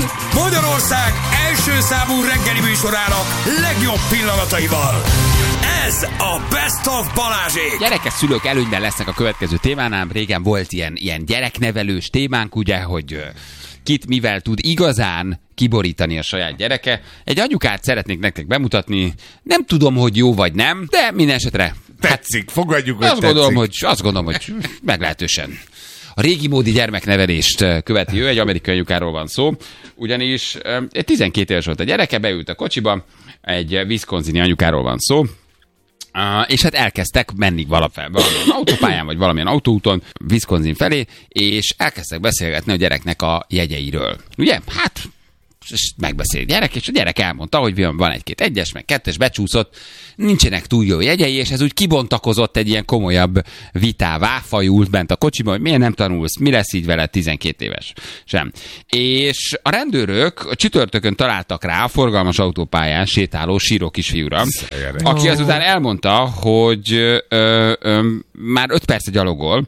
Magyarország első számú reggeli műsorának legjobb pillanataival. Ez a Best of Balázsék. Gyerekes szülők előnyben lesznek a következő témánál. Régen volt ilyen gyereknevelős témánk, ugye, hogy kit mivel tud igazán kiborítani a saját gyereke. Egy anyukát szeretnék nektek bemutatni. Nem tudom, hogy jó vagy nem, de minden esetre tetszik, fogadjuk, hogy azt gondolom, hogy meglehetősen a régi módi gyermeknevelést követi ő, egy amerikai anyukáról van szó, ugyanis 12 éves volt a gyereke, beült a kocsiba, egy wisconsini anyukáról van szó, és hát elkezdtek menni valamilyen autópályán, vagy valamilyen autóúton Wisconsin felé, és elkezdtek beszélgetni a gyereknek a jegyeiről. Ugye? Hát és megbeszél gyerek, és a gyerek elmondta, hogy van egy-két egyes, meg kettes, becsúszott, nincsenek túl jó jegyei, és ez úgy kibontakozott egy ilyen komolyabb vitává, fajult bent a kocsiban, hogy miért nem tanulsz, mi lesz így veled 12 éves sem. És a rendőrök a csütörtökön találtak rá a forgalmas autópályán sétáló síró kisfiúra, aki azután elmondta, hogy már 5 perce gyalogol,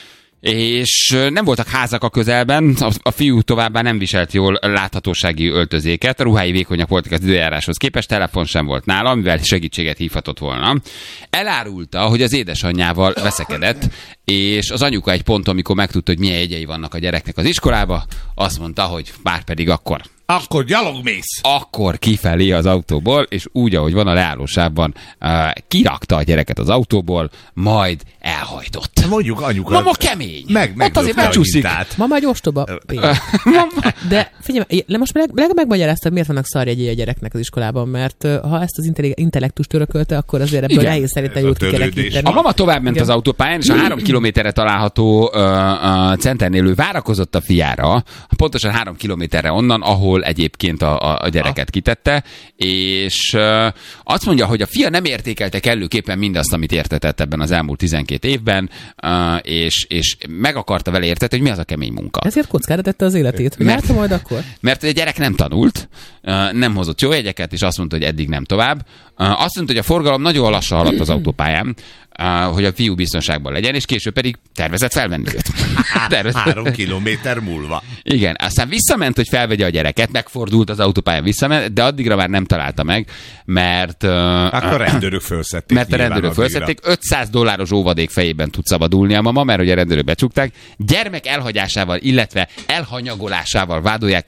és nem voltak házak a közelben, a fiú továbbá nem viselt jól láthatósági öltözéket, a ruhái vékonyak voltak az időjáráshoz képest, telefon sem volt nála, mivel segítséget hívhatott volna. Elárulta, hogy az édesanyjával veszekedett, és az anyuka egy ponton, amikor megtudta, hogy milyen jegyei vannak a gyereknek az iskolába, azt mondta, hogy márpedig akkor gyalogmész. Akkor kifelé az autóból, és úgy, ahogy van a leállósában, kirakta a gyereket az autóból, majd elhajtott. Mondjuk anyuka. Mama kemény. Ott azért becsúszik. Mama egy ostoba. De figyelj, most megmagyaráztad, miért vannak szarjegyei a gyereknek az iskolában, mert ha ezt az intellektust örökölte, akkor azért ebből nehéz szerintem jót kikerekíteni. A mama tovább ment az autópályán, és a 3 kilométerre található centernél ő várakozott a fiára, pontosan 3 kilométerre onnan, ahol egyébként a gyereket kitette, és azt mondja, hogy a fia nem értékelte kellőképpen mindazt, amit értetett ebben az elmúlt 12 évben, és meg akarta vele értetni, hogy mi az a kemény munka. Ezért kockára tette az életét. Mert majd akkor? Mert a gyerek nem tanult, nem hozott jó jegyeket, és azt mondta, hogy eddig nem tovább. Azt mondta, hogy a forgalom nagyon lassan haladt az autópályán, hogy a fiú biztonságban legyen, és később pedig tervezett felvenni őt. 3 kilométer múlva. Igen, aztán visszament, hogy felvegye a gyereket, megfordult az autópályán, visszament, de addigra már nem találta meg, mert akkor rendőrök felszették. Mert a rendőrök felszették. $500 óvadék fejében tud szabadulni a mama, mert hogy a rendőrök becsukták. Gyermek elhagyásával, illetve elhanyagolásával vádolják,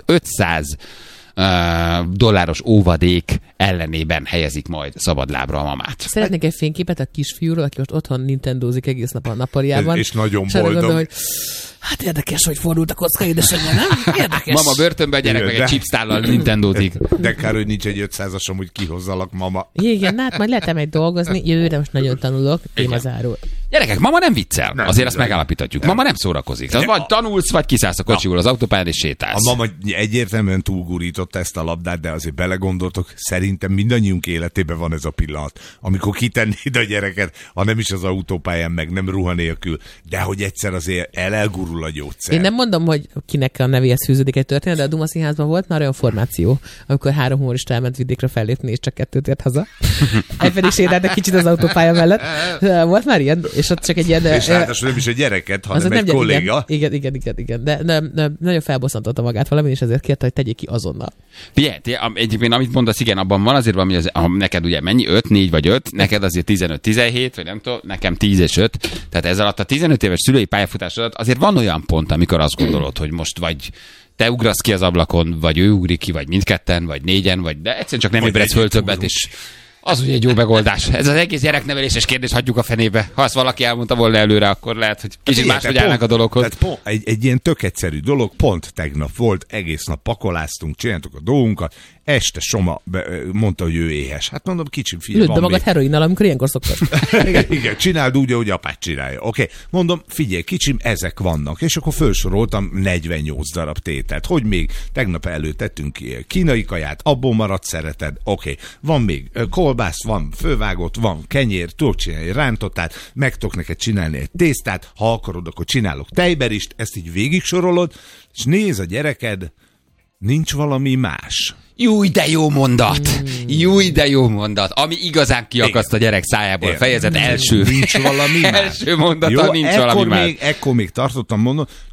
$500 óvadék ellenében helyezik majd szabadlábra a mamát. Szeretnék egy fényképet a kisfiúról, aki most otthon nintendozik egész nap a nappaliában. És nagyon boldog. Hogy, hát érdekes, hogy fordult a kocka, édesanyja, nem? Érdekes. Mama börtönbe, a gyerek meg egy chipstállal nintendozik. De kár, hogy nincs egy 500-asom, hogy kihozzalak, mama. Igen, hát majd lehet egy dolgozni. Jövőre most nagyon tanulok. Témazáró. Gyerekek, mama nem viccel. Nem, azért azt megállapíthatjuk. Mama nem szórakozik. Tehát vagy tanulsz, vagy kiszállsz a kocsiból az autópályán, és sétálsz. A mama egyértelműen túlgurította ezt a labdát, de azért belegondoltok, szerintem mindannyiunk életében van ez a pillanat, amikor kitennéd a gyereket, ha nem is az autópályán, meg nem ruha nélkül, de hogy egyszer azért elgurul a gyógyszer. Én nem mondom, hogy kinek a nevéhez fűződik egy történet, de a Duma Színházban volt már olyan formáció, amikor 3 humorista elment vidékre fellépni, és csak 2 tért haza. Egyben is énelte kicsit az autópálya mellett. Volt már ilyen, és ott csak egy ilyen... És ráadásul nem is egy gyereket, hanem egy kolléga. Igen. De nagyon felbosszantotta magát valami, és ezért kérte, hogy tegyék ki azonnal. Figyelj, egyébként amit mondasz, igen, abban van azért valami, neked ugye mennyi? 5, 4 vagy 5, neked azért 15-17, vagy nem tudom, nekem 10 és 5. Tehát ez alatt a 15 éves szülői pályafutás alatt azért van olyan pont, amikor azt gondolod, hogy most vagy te ugrasz ki az ablakon, vagy ő ugrik ki, vagy mindketten, vagy 4-en, vagy de egyszerűen csak nem ébredsz föl többet, és az ugye egy jó megoldás. Ez az egész gyerekneveléses kérdés, hagyjuk a fenébe. Ha azt valaki elmondta volna előre, akkor lehet, hogy kicsit máshogy állnak a dologhoz. Tehát egy ilyen tök egyszerű dolog, pont tegnap volt, egész nap pakoláztunk, csináltuk a dolgunkat, este Soma mondta, hogy ő éhes. Hát mondom, kicsim, figyelj, lőd be magad heroinnal, amikor ilyenkor szoktas. igen, csináld úgy, ahogy apád csinálja. Oké. Mondom, figyelj, kicsim, ezek vannak. És akkor felsoroltam 48 darab tételt. Hogy még tegnap előtettünk kínai kaját, abból maradt szereted. Oké. Van még kolbász, van fővágott, van kenyér, tudok csinálni rántottát, meg tudok neked csinálni egy tésztát, ha akarod, akkor csinálok tejberist, ezt így végig sorolod, és néz a gyereked, nincs valami más. Júj, de jó mondat! Júj, de jó mondat! Ami igazán kiakaszt a gyerek szájából. Fejezet első. Nincs valami más. Első mondata, jó, nincs valami más. Ekkor még tartottam mondani,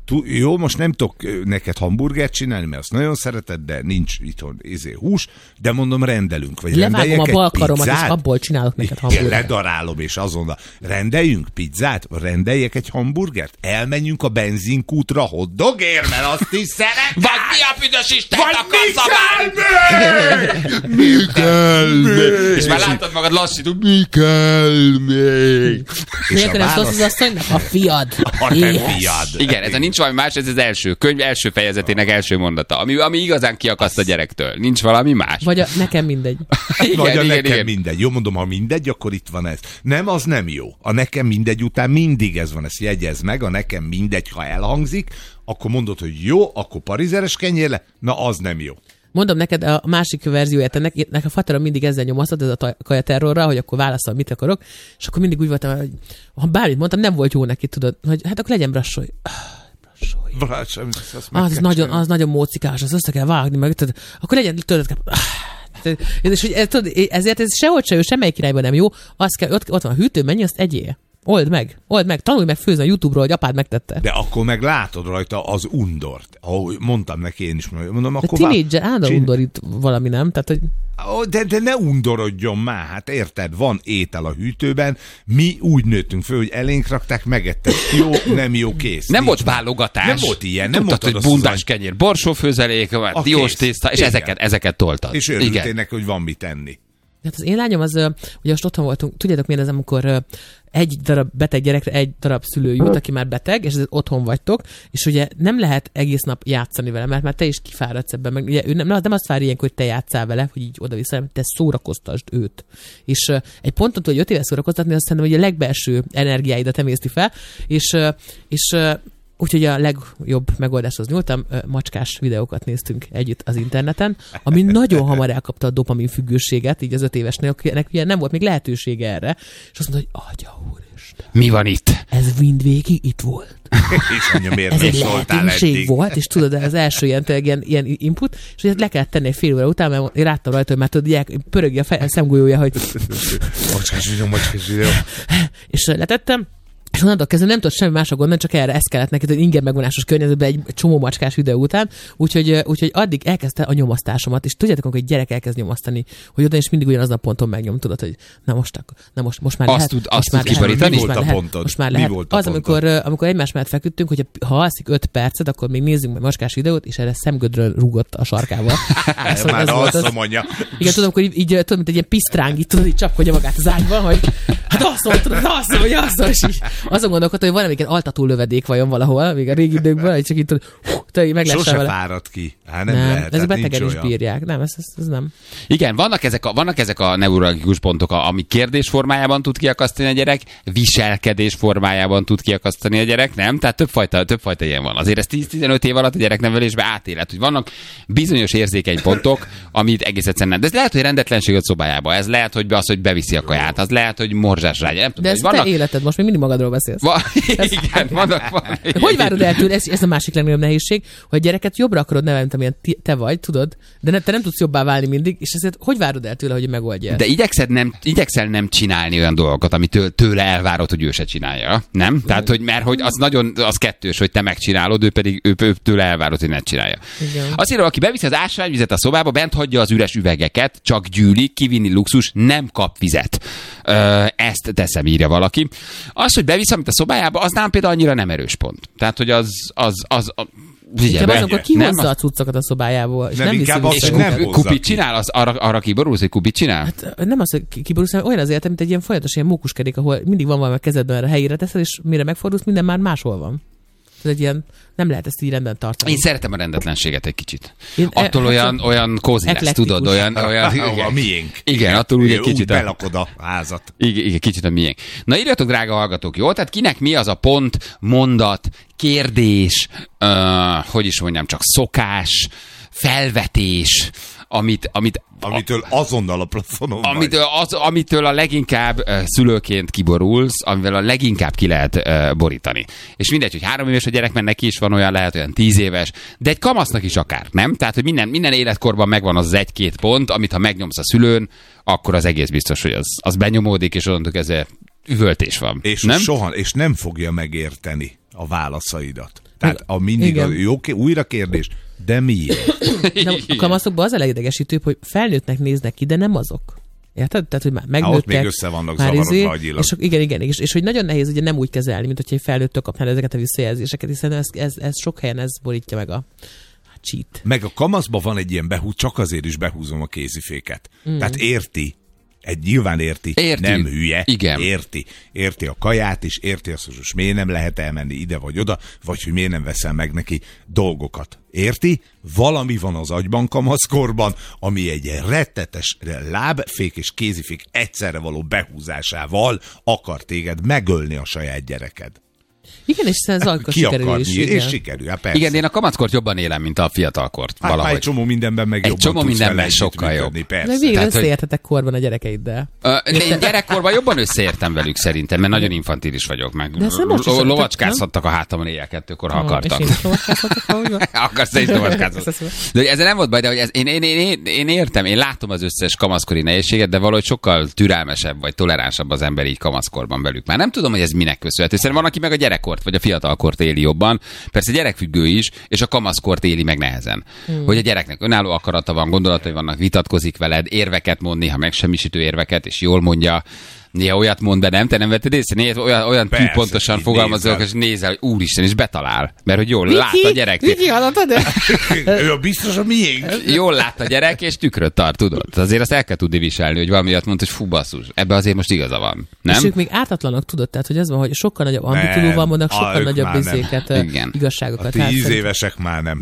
Jó, most nem tudok neked hamburgert csinálni, mert azt nagyon szereted, de nincs itthon hús, de mondom, rendelünk. Vagy levágom a bal karomat, és pizzát? abból csinálok neked Igen, hamburgert. ledarálom, és azonnal rendeljünk pizzát, rendeljek egy hamburgert, elmenjünk a benzinkútra hotdogért, mert azt is szeretem. Vagy mi a büdös Isten Vagy akarsz mi kell még? És már láttad magad lassítunk, mi kell még? Nélkül nem szólsz az asszonynak? A fiad. A te Yes. fiad. Igen, ez a nincs valami más, ez az első könyv első fejezetének első mondata, ami igazán kiakaszt a gyerektől. Nincs valami más. Vagy nekem mindegy. Vagy a nekem mindegy. Jó, mondom, ha mindegy, akkor itt van ez. Nem, az nem jó. A nekem mindegy után mindig ez van, ezt jegyez meg, a nekem mindegy, ha elhangzik, akkor mondod, hogy jó, akkor parizeres kenyér le, na az nem jó. Mondom neked a másik verzióját, ennek a faterom mindig ezzel nyomasztott, ez a kajaterrorra, hogy akkor válaszol, mit akarok, és akkor mindig úgy voltam, hogy ha bármit mondtam, nem volt jó neki, tudod, hogy hát akkor legyen brassolj. Az nagyon mócikás, az össze kell vágni, meg tudod, akkor legyen tőled. És hogy ezért ez sehogy se, semmelyik irányban nem jó, azt kell, ott van a hűtő, mennyi, azt egyél. Old meg, tanulj meg főzni a YouTube-ról, hogy apád megtette. De akkor meg látod rajta az undort. Ahogy mondtam neki én is, mondom, de akkor tínédzser, állandóan undorít valami, nem? Tehát, hogy... De ne undorodjon már, hát érted, van étel a hűtőben, mi úgy nőttünk föl, hogy elénk rakták, megettek, jó, nem jó, kész. Nem volt válogatás. Nem volt ilyen, nem tudtad, mondtad hogy azt, bundás kenyér, borsófőzelék, diós tészta, és ezeket toltad. És örültél neki, hogy van mit tenni. Hát az én lányom az, ugye most otthon voltunk, tudjátok milyen ez, amikor egy darab beteg gyerekre egy darab szülő jut, aki már beteg, és ezért otthon vagytok, és ugye nem lehet egész nap játszani vele, mert már te is kifáradsz ebben, meg ugye ő nem azt várja ilyenkor, hogy te játsszál vele, hogy így oda-vissza, hanem te szórakoztasd őt. És egy ponton, hogy 5 éves szórakoztatni, azt szerintem, hogy a legbelső energiáidat emészti fel, és úgyhogy a legjobb megoldáshoz nyúltam, macskás videókat néztünk együtt az interneten, ami nagyon hamar elkapta a dopamin függőséget, így az 5 évesnél, akinek ugye nem volt még lehetősége erre, és azt mondta, hogy Atya úristen. Mi van itt? Ez mindvégig itt volt. És mondja, miért Ez nem egy szóltál lehetőség eddig? volt, és tudod, az első ilyen input, és ugye le kellett tenni egy fél óra után, mert én láttam rajta, hogy már tudod, pörögi a szemgolyója, hogy Macskás videó. és letettem, és onnantól kezdve nem tudott semmi másra gondolni, csak erre ezt kellett neki, hogy ingyen megvonásos környezetben egy csomó macskás videó után, úgyhogy addig elkezdte a nyomasztásomat, és tudjátok, amikor egy gyerek elkezd nyomasztani, hogy oda is mindig ugyanazon a ponton megnyom, tudod, hogy most már lehet. Azt tud kibarítani? Mi volt a pontod? Most már lehet. Mi volt a Az, pontod? amikor egymás mellett feküdtünk, hogy ha alszik 5 percet, akkor még nézzünk meg macskás videót, és erre szemgödről rúgott a sarkával. Már alszom, mondja. Igen, tudom, hogy így tudom, mint egy ilyen pisztráng, így tudod, így csapkodja magát az ágyban, hogy hát azt mondod, hogy és így azon gondolkodtam, hogy van egy altató lövedék vajon valahol, még a régi időkben, hogy csak itt tudod, meg lesz Sose vele. fárad ki. Hát nem lehet. Ez Hát betegen nincs is olyan. bírják. Nem, ez nem. Igen, vannak ezek a neurologikus pontok, ami kérdés formájában tud kiakasztani a gyerek, viselkedés formájában tud kiakasztani a gyerek, nem? Tehát többfajta ilyen van. Azért ez 10-15 év alatt a gyereknevelésben átélet, hogy vannak bizonyos érzékeny pontok, amit egész egyszerűen nem. De ez lehet, hogy rendetlenség a szobájába, ez lehet, hogy az, hogy beviszi a kaját, az lehet, hogy morzsás rágya. Nem tudom, De ez hogy te életed, most még mindig magadról beszélsz. Igen, vannak. Hogy várod el tőle, ez a másik legnagyobb nehézség, hogy a gyereket jobbra akarod nevelni, mint amilyen te vagy, tudod, de te nem tudsz jobbá válni mindig, és ezért hogy várod el tőle, hogy megoldja ezt? De igyekszel nem csinálni olyan dolgokat, amit tőle elvárod, hogy ő se csinálja, nem? Tehát, hogy mert hogy az kettős, hogy te megcsinálod, ő pedig tőle elvárod, hogy ne csinálja. Igen. Azt írja, aki beviszi az ásványvizet a szobába, bent hagyja az üres üvegeket, csak gyűlik, kivinni luxus, nem kap vizet. Ezt teszem, írja valaki. Az, hogy bevisz, amit a szobájába, az nálam például annyira nem erős pont. Tehát, hogy Inkább az, akkor kihozza nem, a cuccokat a szobájából, és Nem, nem viszi inkább vissza. azt, és hogy nem hozza kupit ki. csinál, arra kiborulsz, hogy kupit csinál? Hát nem az, hogy kiborulsz, hanem olyan az életem, mint egy ilyen folyamatos ilyen mókuskerék, ahol mindig van valami a kezedben, erre a helyére teszed, és mire megfordulsz, minden már máshol van. Ez egy ilyen, nem lehet ezt így rendben tartani. Én szeretem a rendetlenséget egy kicsit. Én- Attól olyan cozy lesz, eklektikus. tudod, olyan A miénk. Igen, attól úgy egy Úgy kicsit belakod a házat. Igen, kicsit a miénk. Na írjatok, drága hallgatók, jó? Tehát kinek mi az a pont, mondat, kérdés, hogy is mondjam, csak szokás, felvetés, Amitől azonnal a plafonon vagy. amitől a leginkább szülőként kiborulsz, amivel a leginkább ki lehet borítani. És mindegy, hogy 3 éves a gyerek, mert neki is van olyan, lehet olyan 10 éves, de egy kamasznak is akár, nem? Tehát, hogy minden életkorban megvan az 1-2 pont, amit ha megnyomsz a szülőn, akkor az egész biztos, hogy az benyomódik, és onnantól kezdve üvöltés van. És nem? soha, és nem fogja megérteni a válaszaidat. Tehát a mindig a jó, újra kérdés, de miért? De a kamaszokban az a legidegesítőbb, hogy felnőttnek néznek ki, de nem azok. Érted? Tehát, hogy már megnőttek. Ott még össze vannak zavarodva agyilag. És igen, és hogy nagyon nehéz ugye nem úgy kezelni, mint hogyha egy felnőttől kapnál ezeket a visszajelzéseket, hiszen ez sok helyen ez borítja meg a cheat. Meg a kamaszban van egy ilyen csak azért is behúzom a kéziféket. Tehát érti. Nyilván érti, nem hülye. Igen. Érti a kaját is, érti azt, hogy most miért nem lehet elmenni ide vagy oda, vagy hogy miért nem veszel meg neki dolgokat. Érti? Valami van az agyban kamaszkorban, ami egy rettetes lábfék és kézifék egyszerre való behúzásával akar téged megölni a saját gyereked. Igen, és ez alka sikerül is. És sikerül, hát persze. Igen, én a kamackort jobban élem, mint a fiatalkort. Hát valahogy. egy csomó mindenben meg jobban csomó mindenben sokkal jobb. De végre összeértetek korban a gyerekeiddel. Én gyerekkorban jobban összeértem velük szerintem, mert nagyon infantilis vagyok meg. Lovacskázhattak a hátamon éjjel 2-kor, ha akartak. És én is lovacskázhatok, akarsz, te is lovacskázhatok. De ezzel nem volt baj, de hogy én értem, én látom az összes kamaszkori nehézséget, de valahogy sokkal türelmesebb vagy toleránsabb az ember így kamaszkorban velük. Már nem tudom, hogy ez minek köszönhető. Szerintem van, aki meg a gyerekkort vagy a fiatalkort éli jobban. Persze gyerekfüggő is, és a kamaszkort éli meg nehezen. Hogy a gyereknek önálló akarata van, gondolatai vannak, vitatkozik veled, érveket mond, néha megsemmisítő érveket, és jól mondja. Néha olyat mond, de nem, te nem vetted észre? Néha olyan tűpontosan fogalmazol, és nézel, hogy úristen, és betalál. Mert hogy jól lát a gyerek. Viki, hallottad? Ő a biztos a miénk. Jól lát a gyerek, és tükröt tart, tudod. Azért azt el kell tudni viselni, hogy valami olyat mond, hogy fú, basszus. Ebbe azért most igaza van. Nem? És ők még ártatlanok, tudod? Tehát, hogy ez van, hogy sokkal nagyobb ambitúlóval mondanak, sokkal nagyobb izéket, igazságokat. A 10 évesek már nem.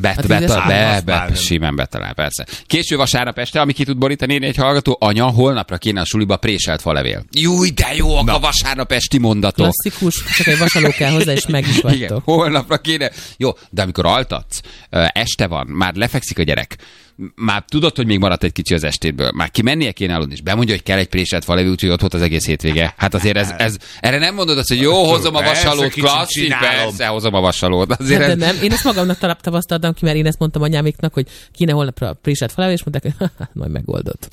Simán betalál, persze. Késő vasárnap este, ami ki tud borítani egy hallgató, anya, holnapra kéne a suliba préselt falevél. Új, de jók a vasárnap esti mondatok. Klasszikus, csak egy vasaló kell hozzá, és meg is vagytok. Igen, holnapra kéne. Jó, de amikor altatsz, este van, már lefekszik a gyerek, már tudod, hogy még maradt egy kicsi az estétből. Már kimennie kéne aludni, és bemondja, hogy kell egy préselt falevő, úgyhogy ott volt az egész hétvége. Hát azért ez erre nem mondod azt, hogy jó, hozom a vasalót, klasszik, persze, hozom a vasalót. Azért hát, de nem, én ezt magamnak tapasztaltam ki, mert én ezt mondtam anyáméknak, hogy kéne holnapra a préselt falevő, és mondták, hogy majd megoldott.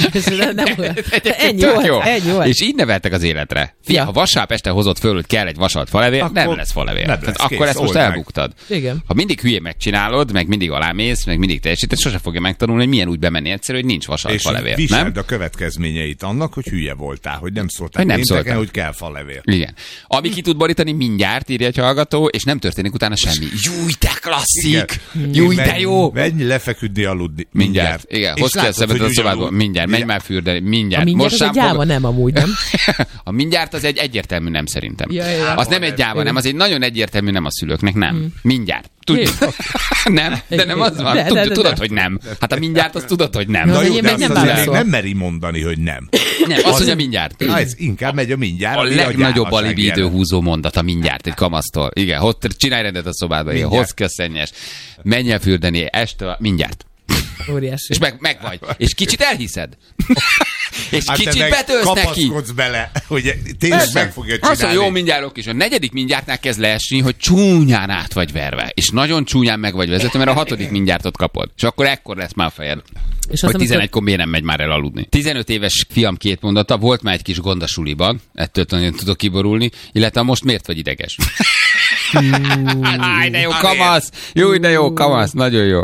Ennyi volt. És így neveltek az életre. Fia, ha vasárnap este hozott föl, hogy kell egy vasalt falevél, nem lesz falevél. Akkor ezt most elbuktad. Ha mindig hülyén megcsinálod, meg mindig alámész, meg mindig teljesítesz, sose fogja megtanulni, hogy milyen úgy bemenni egyszerű, hogy nincs vasalt falevél. És viseld a következményeit annak, hogy hülye voltál, hogy nem szóltál pénteken, hogy kell falevél. Igen. Ami ki tud borítani mindjárt, írja egy hallgató, és nem történik utána semmi. Júj, te klasszik! Júj, de jó! Menj lefeküdni, aludni. Mindjárt. Igen, hozd ki a szemetet a szobádból. Mindjárt. Menj már fürdeni. Mindjárt. A mindjárt az egy gyáva nem amúgy, nem? A mindjárt az egy egyértelmű nem szerintem. Az nem egy gyáva, nem. Az egy nagyon egyértelmű nem a szülőknek, nem. Mindjárt. Nem, de nem az van. Tudod, hogy nem. Hát a mindjárt azt tudod, hogy nem. Na jó, de azt nem meri mondani, hogy nem. Nem, az, hogy a mindjárt. Ez inkább megy a mindjárt. A legnagyobb alibi időhúzó mondat a mindjárt egy kamasztól. Igen, csinálj rendet a szobádba. Hozd ki a szennyes. Menj el fürdeni este mindjárt. Óriási. És meg vagy. És kicsit elhiszed. És kicsit betölsz neki. Kapaszkodsz bele, hogy tényleg meg fogja csinálni. Azt, hogy jó mindjárok is. A negyedik mindjártnál kezd leesni, hogy csúnyán át vagy verve. És nagyon csúnyán meg vagy vezető, mert a 6. mindjártot kapod. És akkor ekkor lesz már a fejed. És hogy 11-kor miért nem megy már el aludni. 15 éves fiam 2 mondata, volt már egy kis gond a suliban, ettől nagyon tudok kiborulni, illetve most miért vagy ideges? Áj, de jó kamasz! Jó, de jó kamasz, nagyon jó.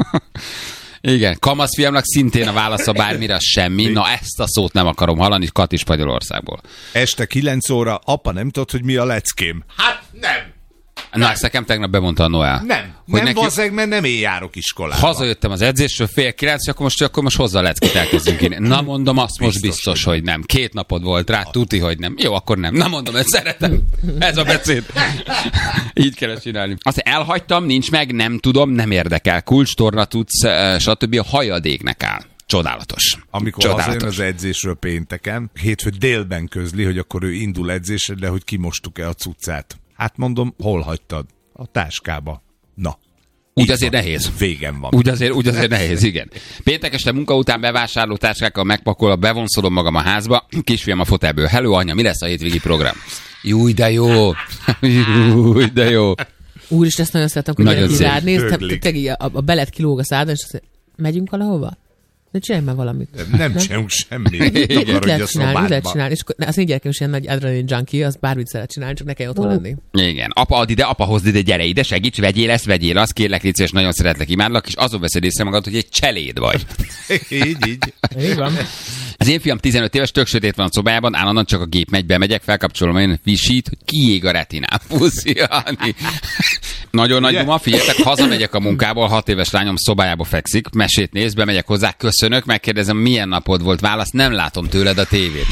Igen, kamasz fiamnak szintén a válasza bármire semmi. Na ezt a szót nem akarom hallani, Kati Spanyolországból. Este 9 óra, apa nem tudod, hogy mi a leckém? Hát nem! Na, ezt nekem tegnap bemondta a Noel. Nem, mert nem én járok iskolába. Hazajöttem az edzésről 8:30, akkor most hozzá a leckét elkezdünk én. Na mondom, azt most biztos, hogy nem. 2 napod volt rá, tuti, hogy nem. Jó, akkor nem. Na mondom, ezt szeretem. Ez a beszéd. Így kell csinálni. Azt elhagytam, nincs meg, nem tudom, nem érdekel. Kulcs, torna tudsz, stb. A hajadéknek áll. Csodálatos. Amikor hazajön az edzésről pénteken, hétfő délben közli, hogy akkor ő indul edzésre, de hogy kimostuk-e a cuccát. Hát mondom, hol hagytad? A táskába. Na. Úgy azért nehéz. Végem van. Úgy azért nehéz, igen. Péntek este munka után bevásárló táskákkal megpakolva, bevonszolom magam a házba, kisfiam a fotelből. Hello, anya, mi lesz a hétvégi program? Júj, de jó. Júj, de jó. Úristen, ezt nagyon szeretem, hogy gyerek rád néztem, a belet kilóg a szádon, és azt mondja, megyünk valahova? De csinálj már valamit. Nem csinálunk semmit. Mit lehet csinálni, és akkor az én gyerekem is ilyen nagy adrenalin junkie, az bármit szeret csinálni, csak ne kell otthon lenni. Igen. Apa, add ide, apa, hozd ide, gyere ide, segíts, vegyél ezt, vegyél azt, kérlek, légy szíves, nagyon szeretlek, imádlak, és azon veszed észre magad, hogy egy cseléd vagy. Így. Így van. Az én fiam 15 éves, tök sötét van a szobájában, állandóan csak a gép megy, bemegyek, felkapcsolom, én visít, hogy kiég a retinám. Puszi, Ani. Nagyon nagy duma, figyeljetek, hazamegyek a munkából, 6 éves lányom szobájába fekszik, mesét néz, bemegyek hozzá, köszönök, megkérdezem, milyen napod volt, válasz, nem látom tőled a tévét.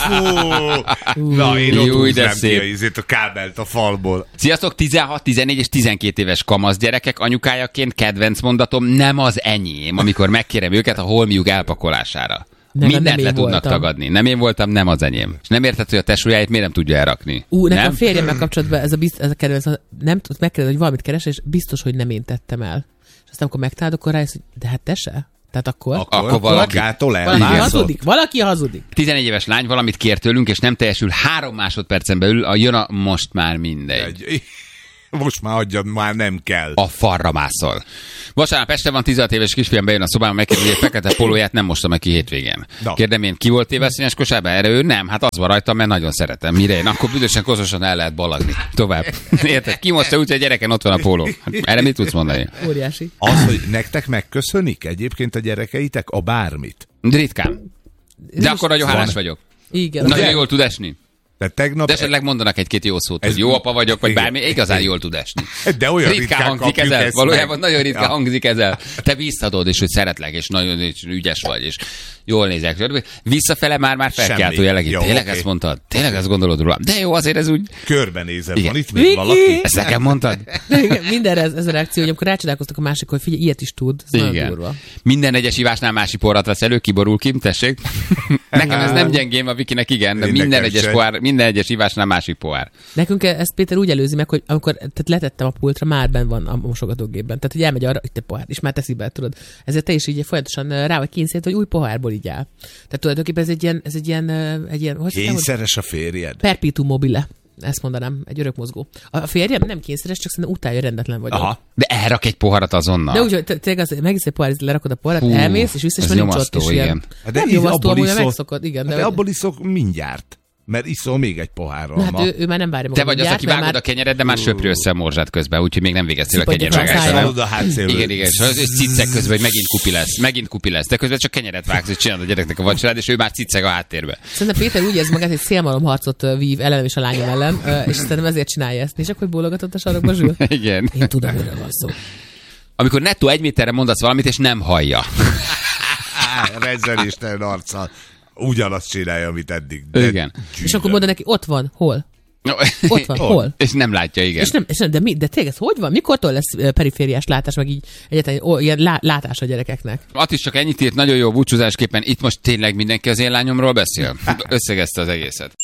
Na, én ott Jó, de húznám szép. ki a kábelt a falból. Sziasztok, 16, 14 és 12 éves kamasz gyerekek, anyukájaként kedvenc mondatom, nem az enyém, amikor megkérem őket a holmiuk elpakolására. Mindent nem le én tudnak voltam. tagadni. Nem én voltam, nem az enyém. És nem érted, hogy a tesójáit miért nem tudja elrakni? Nekem Nem? a férjemmel kapcsolatban ez a kedvenc, nem tudsz megkérdez, hogy valamit keres, és biztos, hogy nem én tettem el. És aztán, amikor megtalálod, akkor rájössz, hogy de hát te se. Tehát akkor Akkor valaki- magától valaki elmászott. hazudik. Valaki hazudik. 11 éves lány valamit kér tőlünk, és nem teljesül 3 másodpercen belül, jön a most már mindegy. Most már adjad, már nem kell. A farra mászol. Vasárnap este van, 16 éves kisfiam bejön a szobába, megkérdezi, hogy a fekete polóját nem mostam meg ki hétvégén. Na. Kérdem én, ki volt téveszínes kosárba? Erre ő nem, hát az van rajtam, mert nagyon szeretem. Mire én? Akkor büdösen kozosan el lehet balagni. Tovább. Érted? Ki mosta úgy, hogy a gyereken ott van a póló. Hát erre mit tudsz mondani? Óriási. Az, hogy nektek megköszönik egyébként a gyerekeitek a bármit. Ritkán. De akkor nagyon hálás vagyok. Igen. Nagyon jól tud esni. De tegnap... De esetleg mondanak egy-két jó szót, Ez- hogy jó apa vagyok, vagy Igen. bármi, igazán jól tud esni. De olyan Ritkán hangzik kapjuk ez el. ezt Valójában meg. nagyon ritkán Ja. hangzik ez el. Te visszadod, és hogy szeretlek, és nagyon és ügyes vagy, és jól nézek. Visszafele már felkeltő Semmi. jellegű. Jó, Tényleg oké. ezt mondtad? Tényleg ezt gondolod róla? De jó, azért ez úgy... Körbenézem, Igen. van itt még Viki! valaki? Ezt nekem mondtad? Igen, mindenre ez a reakció, hogy amikor rácsodálkoztak a másik, hogy figyelj, ilyet is tud. Ez nagyon Igen. durva. Minden egyes ivásnál másik porrat vesz elő, kiborul ki, tessék. Nekem ez nem gyengém, a Vikinek igen, de Én minden nekem egyes, se. pohár, minden egyes ivásnál másik pohár. Nekünk ezt Péter úgy előzi meg, hogy amikor tehát letettem a pultra, már benn van a mosogatógépben. Tehát, hogy elmegy arra, hogy te pohár, és már teszi be, tudod. Ezért te is így folyamatosan rá vagy kényszerít, hogy új pohárból így áll. Tehát tulajdonképpen ez egy ilyen hogy hiszem, hogy Kényszeres a férjed? perpetuum mobile. Ezt mondanám, egy örökmozgó. A férjem nem kényszeres, csak szerintem utálja, rendetlen vagyok. Aha. De elrak egy poharat azonnal. De úgy, hogy tényleg az, megisz egy pohár, lerakod a poharat, Hú, elmész, és vissza, és ez már nincs ott, nyomasztó, és ilyen. igen. Hát de Nem így nyomasztó, abból amúgy iszol- megszokod, igen. Hát de abból iszok mindjárt. Mert iszol még egy pohárral Na, ma. hát ő már nem várja Te magad vagy az, aki mindjárt, vágod a mert kenyered, de már söprő össze a morzsát közben, úgyhogy még nem végeztél a Szipadja kenyervágásra. csak a Hallod a hátszélről. Igen, és az ciccek közben, hogy megint kupi lesz. De közben csak kenyeret vágsz, és csinálod a gyereknek a vacsorát, és ő már cicceg a háttérbe. Szerintem Péter úgy érzi magát, hogy szélmalomharcot vív ellenem és a lányom ellen, és szerintem ezért csinálja ezt. És akkor bólogatott a sarokba Zsül. Igen. Én tudom, miről van szó. Amikor nettó 1 méterre mondasz valamit, és nem hallja. Rezzeléstelen arccal. Ugyanazt csinálja, amit eddig. De Igen. És akkor mondod neki, ott van, hol? Ott van, hol? És nem látja, igen. És nem, de tényleg ez hogy van? Mikortól lesz perifériás látás, meg így egyáltalán ilyen látás a gyerekeknek? Attis csak ennyit írt, nagyon jó búcsúzásképpen. Itt most tényleg mindenki az én lányomról beszél. Összegezte az egészet.